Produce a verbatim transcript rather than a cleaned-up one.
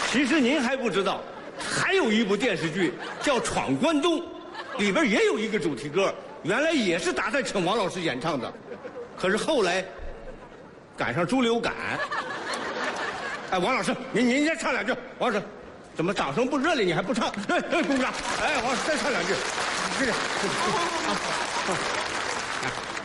其实您还不知道，还有一部电视剧叫《闯关东》，里边也有一个主题歌，原来也是打算请王老师演唱的，可是后来赶上猪流感。哎，王老师，您您先唱两句。王老师，怎么掌声不热烈，你还不唱？哎哎，鼓掌！哎，王老师再唱两句。这个。啊啊